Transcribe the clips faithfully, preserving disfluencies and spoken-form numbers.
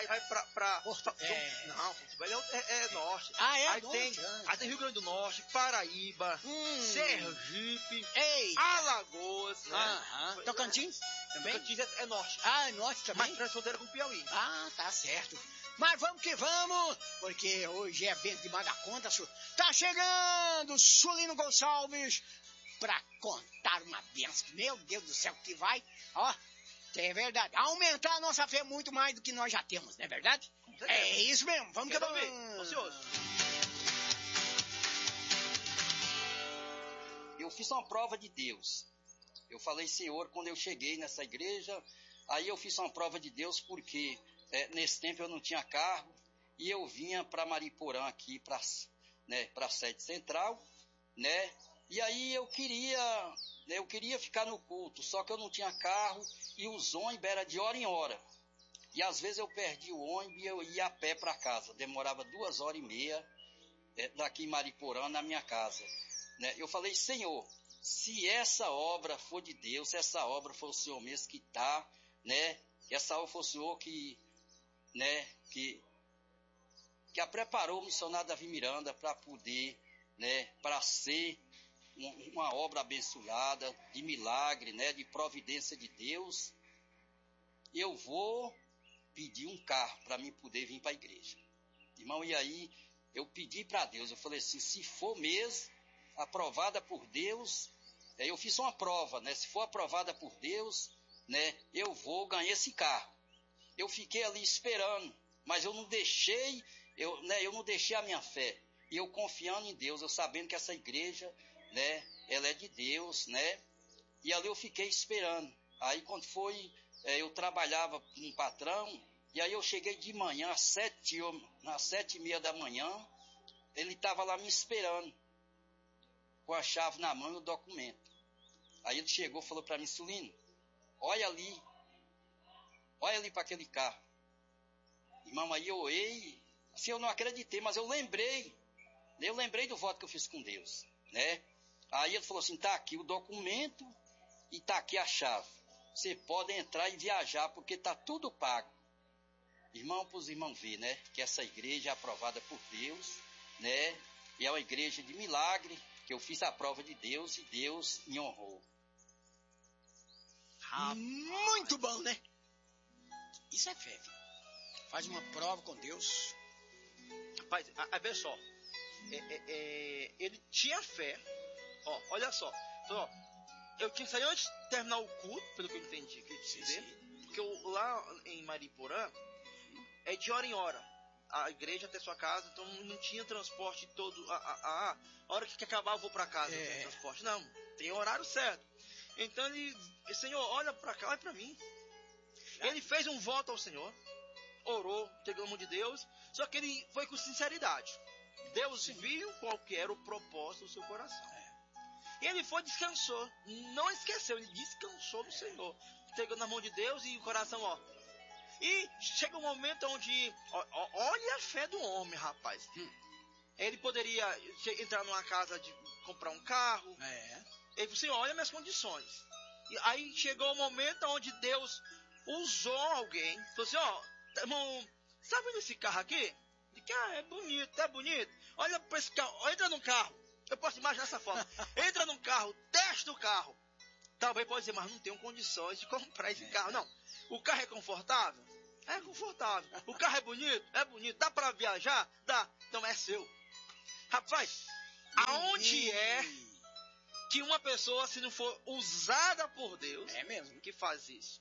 Aí vai pra... pra Porto, é... Não, Porto Velho é, é, é norte. Ah, é? Aí norte, tem, ah. aí tem Rio Grande do Norte, Paraíba, hum. Sergipe, Ei. Alagoas, né? Aham. Tocantins também? Tocantins é, é norte. Ah, é norte também? Mas faz fronteira com o Piauí. Ah, tá certo. Mas vamos que vamos, porque hoje é bem demais da conta, senhor. Tá chegando Sulino Gonçalves pra contar uma benção. Meu Deus do céu, que vai, ó, é verdade, aumentar a nossa fé muito mais do que nós já temos, não é verdade? É isso mesmo, vamos Quero que ver. vamos. Ocioso. Eu fiz uma prova de Deus. Eu falei, Senhor, quando eu cheguei nessa igreja, aí eu fiz uma prova de Deus porque é, nesse tempo eu não tinha carro e eu vinha para Mariporã aqui, para né, a sede central, né? E aí eu queria, eu queria ficar no culto, só que eu não tinha carro e os ônibus era de hora em hora. E às vezes eu perdi o ônibus e eu ia a pé para casa. Demorava duas horas e meia é, daqui em Mariporã, na minha casa. Né? Eu falei, Senhor, se essa obra for de Deus, se essa obra for o Senhor mesmo que está, né? Essa obra for o Senhor que, né? que, que a preparou o missionário Davi Miranda para poder, né? Para ser uma obra abençoada, de milagre, né? De providência de Deus, eu vou pedir um carro para mim poder vir para a igreja. Irmão, e aí eu pedi para Deus, eu falei assim, se for mesmo aprovada por Deus, eu fiz uma prova, né? Se for aprovada por Deus, né? Eu vou ganhar esse carro. Eu fiquei ali esperando, mas eu não deixei, eu, né? Eu não deixei a minha fé. E eu confiando em Deus, eu sabendo que essa igreja, né? Ela é de Deus, né? E ali eu fiquei esperando. Aí quando foi, eu trabalhava com um patrão, e aí eu cheguei de manhã, às sete, às sete e meia da manhã, ele estava lá me esperando, com a chave na mão e o documento. Aí ele chegou e falou para mim, Sulino, olha ali, olha ali para aquele carro. Irmão, aí eu olhei, assim eu não acreditei, mas eu lembrei, eu lembrei do voto que eu fiz com Deus, né? Aí ele falou assim, tá aqui o documento e tá aqui a chave. Você pode entrar e viajar, porque tá tudo pago. Irmão, para os irmãos verem, né? Que essa igreja é aprovada por Deus, né? E é uma igreja de milagre, que eu fiz a prova de Deus e Deus me honrou. Ah, muito bom, né? Isso é fé, filho. Faz uma prova com Deus. Rapaz, a, a ver só. É, é, é, ele tinha fé. Ó, olha só. Então, ó, eu tinha que sair antes de terminar o culto, pelo que eu entendi, que eu dizer, porque eu, lá em Mariporã é de hora em hora a igreja até sua casa, então não tinha transporte todo. A, a, a, a hora que acabar eu vou para casa, é. Tem transporte. Não, tem horário certo. Então ele, Senhor, olha para cá, olha para mim. Ele fez um voto ao Senhor, orou, entregou a mão de Deus, só que ele foi com sinceridade. Deus viu qual que era o propósito do seu coração. É. E ele foi, descansou, não esqueceu, ele descansou no Senhor, entregou na mão de Deus e o coração, ó. E chega um momento onde, ó, ó, olha a fé do homem, rapaz. Hum. Ele poderia entrar numa casa de comprar um carro. É. Ele falou assim, olha minhas condições. E aí chegou o momento onde Deus usou alguém. Falou assim, ó, irmão, sabe esse carro aqui? Ele, ah, é bonito, é bonito. Olha para esse carro, entra no carro. Eu posso imaginar essa forma. Entra no carro, testa o carro. Talvez pode dizer, mas não tenho condições de comprar esse é. carro. Não. O carro é confortável? É confortável. O carro é bonito? É bonito. Dá para viajar? Dá. Então é seu. Rapaz, aonde é que uma pessoa, se não for usada por Deus, é mesmo, que faz isso?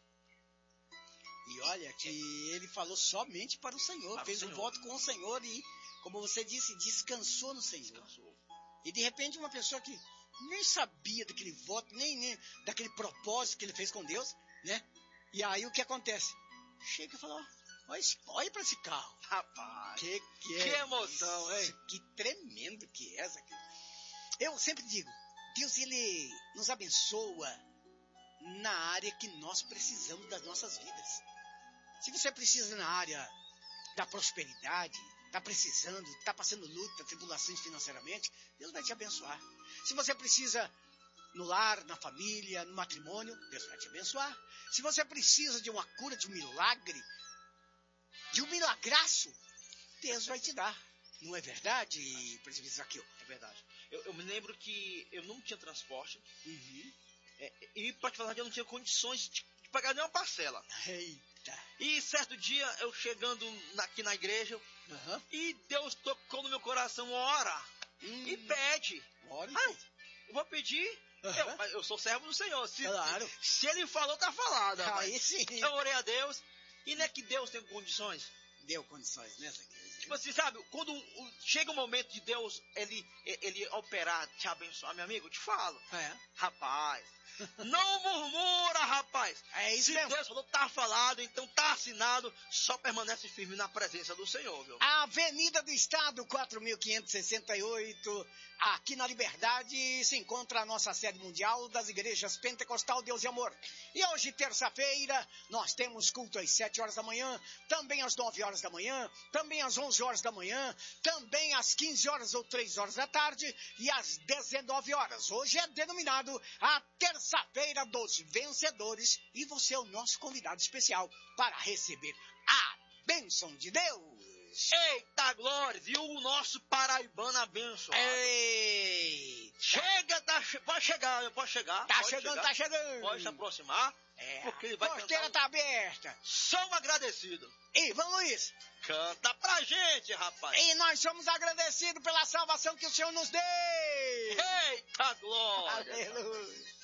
E olha que ele falou somente para o Senhor, para fez o Senhor. Um voto com o Senhor e, como você disse, descansou no Senhor. Descansou. E de repente uma pessoa que nem sabia daquele voto, nem, nem daquele propósito que ele fez com Deus, né? E aí o que acontece? Chega e fala, olha, olha para esse carro. Rapaz, que, que, é que emoção, isso? Hein? Que tremendo que é essa aqui. Eu sempre digo, Deus, ele nos abençoa na área que nós precisamos das nossas vidas. Se você precisa na área da prosperidade, está precisando, está passando luta, tribulações financeiramente, Deus vai te abençoar. Se você precisa no lar, na família, no matrimônio, Deus vai te abençoar. Se você precisa de uma cura, de um milagre, de um milagraço, Deus vai te dar. Não é verdade, presbítero Zaqueu? É verdade. Eu, eu me lembro que eu não tinha transporte. Uhum. É, e, pra te falar, eu não tinha condições de, de pagar nenhuma parcela. Eita. E certo dia, eu chegando na, aqui na igreja, Uhum. e Deus tocou no meu coração, ora, Hum. e pede. Ora, Ah, eu vou pedir. Uhum. Eu, mas eu sou servo do Senhor. Se, Claro. se ele falou, tá falado. rapaz. Aí sim. Eu orei a Deus. E não é que Deus tem condições. Deu condições, né, Zaqueu? Tipo assim, sabe, quando o- chega o momento de Deus, ele, ele operar, te abençoar, meu amigo, eu te falo. É. Rapaz, não murmura, rapaz. É isso Se mesmo. Deus falou, tá falado, então tá assinado, só permanece firme na presença do Senhor, viu? Avenida do Estado, quatro mil quinhentos e sessenta e oito, aqui na Liberdade, se encontra a nossa sede mundial das igrejas Pentecostal Deus e Amor. E hoje, terça-feira, nós temos culto às sete horas da manhã, também às nove horas da manhã, também às onze horas da manhã, também às quinze horas ou três horas da tarde e às dezenove horas. Hoje é denominado a terça-feira dos vencedores e você é o nosso convidado especial para receber a bênção de Deus. Eita, glória! E o nosso paraibano abençoado. Ei, Chega, tá, che- pode chegar, pode chegar. tá pode chegando, chegar, tá chegando. Pode se aproximar, É, porque ele a vai porteira cantar. tá aberta. Só um agradecido. E vamos, Luiz. Canta pra gente, rapaz. E nós somos agradecidos pela salvação que o Senhor nos deu. Eita, glória! Aleluia.